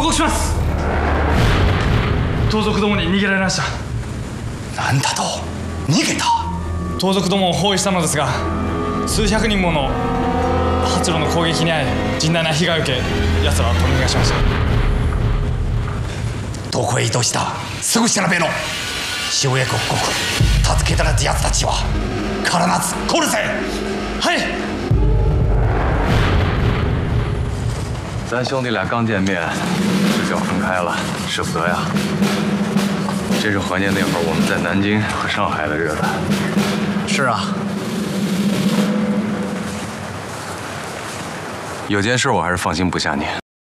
告します。盗賊どもに逃げられました。 なんだと、逃げた。 盗賊どもを包囲したのですが、数百人もの八路の攻撃に遭い甚大な被害を受け、奴らは取り逃がしました。 どこへ移動した？すぐ調べろ。塩江国国、助けたらず奴たちは必ず来るぜ。 はい。 咱兄弟俩刚见面，直角分开了，舍不得呀。真是怀念那会儿我们在南京和上海的日子。 是啊。 有件事我还是放心不下你。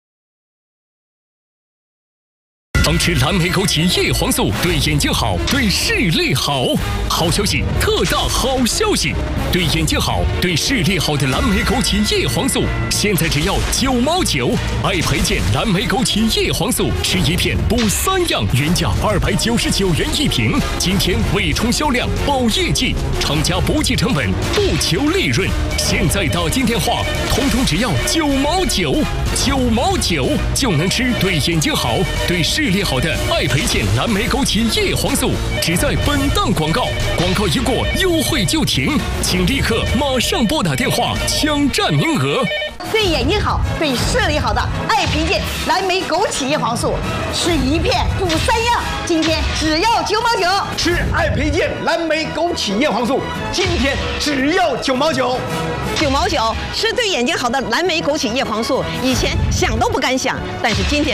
常吃蓝莓枸杞叶黄素，对眼睛好，对视力好。好消息，特大好消息！对眼睛好，对视力好的蓝莓枸杞叶黄素，现在只要9毛9。爱培健蓝莓枸杞叶黄素，吃1片补3样，原价299元1瓶。今天为冲销量、保业绩，厂家不计成本，不求利润。现在打进电话，统统只要9毛9，9毛9就能吃对眼睛好、对视力好的爱培健蓝莓枸杞叶黄素。只在本档广告，广告一过，优惠就停，请立刻马上拨打电话抢占名额。 对眼睛好、对视力好的爱培健蓝莓枸杞叶黄素，吃1片补3样，今天只要9毛9。 吃爱培健蓝莓枸杞叶黄素，今天只要9毛9。 9毛9吃对眼睛好的蓝莓枸杞叶黄素，以前想都不敢想，但是今天。